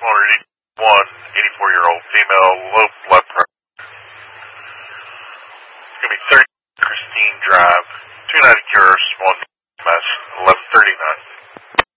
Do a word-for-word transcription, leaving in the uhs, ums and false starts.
homeowner one, eighty-four-year-old female, low blood pressure. It's going to be thirty Christine Drive, two nine